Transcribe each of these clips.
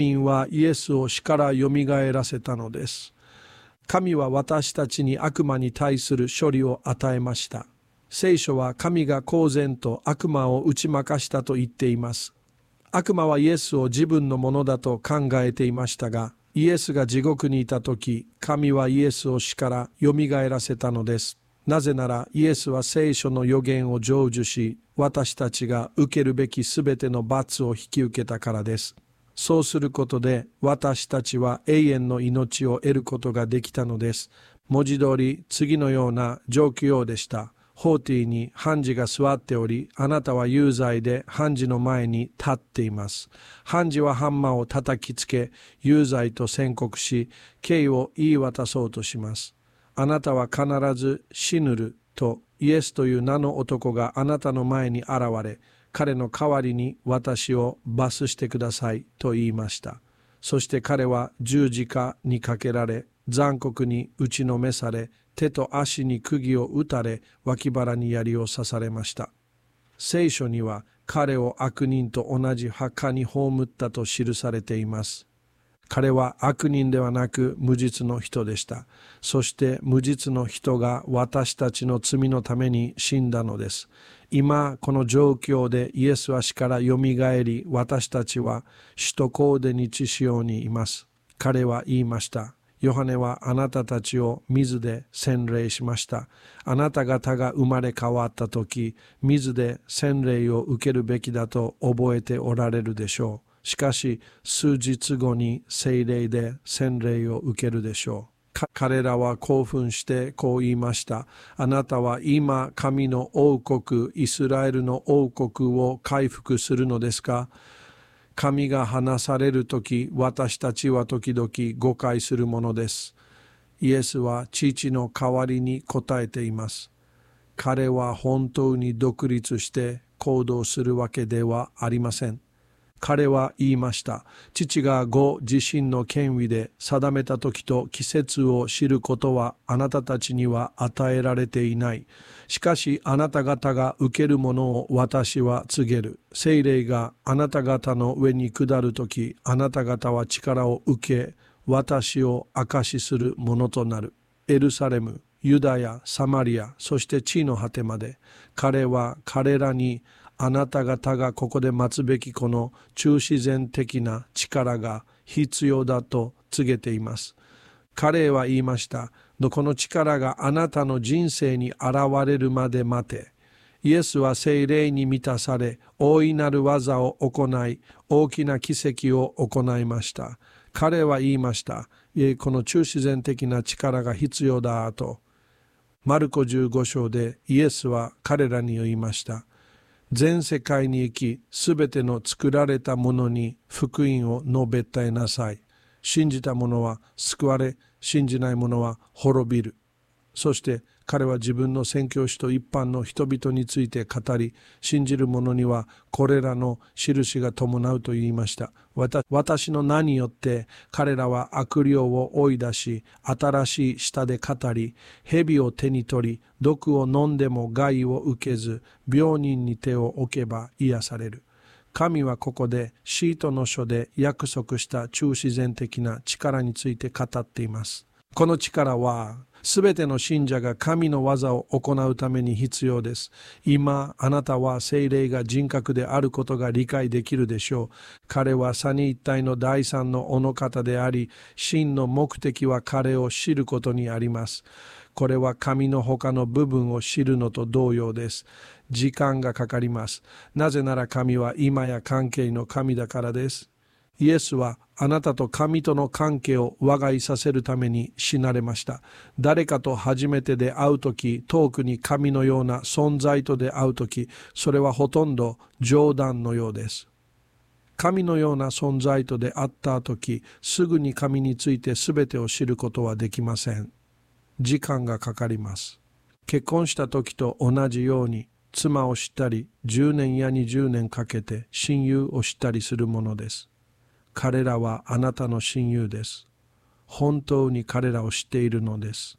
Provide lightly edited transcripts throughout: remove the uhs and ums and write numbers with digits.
民はイエスを死からよみがえらせたのです。神は私たちに悪魔に対する処理を与えました。聖書は神が公然と悪魔を打ち負かしたと言っています。悪魔はイエスを自分のものだと考えていましたが、イエスが地獄にいたとき、神はイエスを死からよみがえらせたのです。なぜならイエスは聖書の予言を成就し、私たちが受けるべきすべての罰を引き受けたからです。そうすることで私たちは永遠の命を得ることができたのです。文字通り次のような状況でした。40に判事が座っており、あなたは有罪で判事の前に立っています。判事はハンマーを叩きつけ、有罪と宣告し、刑を言い渡そうとします。あなたは必ず死ぬると、イエスという名の男があなたの前に現れ、彼の代わりに私を罰してくださいと言いました。そして彼は十字架にかけられ、残酷に打ちのめされ、手と足に釘を打たれ、脇腹に槍を刺されました。聖書には彼を悪人と同じ墓に葬ったと記されています。彼は悪人ではなく無実の人でした。そして無実の人が私たちの罪のために死んだのです。今この状況でイエスは死からよみがえり、私たちは首都高で日常にいます。彼は言いました。ヨハネはあなたたちを水で洗礼しました。あなた方が生まれ変わったとき、水で洗礼を受けるべきだと覚えておられるでしょう。しかし、数日後に聖霊で洗礼を受けるでしょう。彼らは興奮してこう言いました。あなたは今、神の王国、イスラエルの王国を回復するのですか？神が話されるとき、私たちは時々誤解するものです。イエスは父の代わりに答えています。彼は本当に独立して行動するわけではありません。彼は言いました。父がご自身の権威で定めた時と季節を知ることはあなたたちには与えられていない。しかしあなた方が受けるものを私は告げる。聖霊があなた方の上に下るとき、あなた方は力を受け、私を証しするものとなる。エルサレム、ユダヤ、サマリア、そして地の果てまで。彼は彼らにあなた方がここで待つべきこの中自然的な力が必要だと告げています。彼は言いました。この力があなたの人生に現れるまで待て。イエスは聖霊に満たされ、大いなる技を行い、大きな奇跡を行いました。彼は言いました。この中自然的な力が必要だと。マルコ15章でイエスは彼らに言いました。全世界に行き、すべての作られたものに福音を述べたえなさい。信じた者は救われ、信じない者は滅びる。そして彼は自分の宣教師と一般の人々について語り、信じる者にはこれらの印が伴うと言いました。私の名によって彼らは悪霊を追い出し、新しい舌で語り、蛇を手に取り、毒を飲んでも害を受けず、病人に手を置けば癒される。神はここでシートの書で約束した中自然的な力について語っています。この力はすべての信者が神の技を行うために必要です。今あなたは聖霊が人格であることが理解できるでしょう。彼は三位一体の第三のお方であり、真の目的は彼を知ることにあります。これは神の他の部分を知るのと同様です。時間がかかります。なぜなら神は今や関係の神だからです。イエスはあなたと神との関係を和解させるために死なれました。誰かと初めてで会うとき、遠くに神のような存在とで会うとき、それはほとんど冗談のようです。神のような存在とで会ったとき、すぐに神についてすべてを知ることはできません。時間がかかります。結婚したときと同じように、妻を知ったり、10年や20年かけて親友を知ったりするものです。彼らはあなたの親友です。本当に彼らを知っているのです。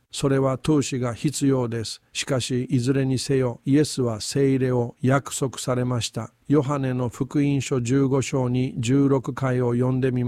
それは投資が必要です。しかし、いずれにせよ、イエスは聖霊を約束されました。ヨハネの福音書15章に16回を読んでみ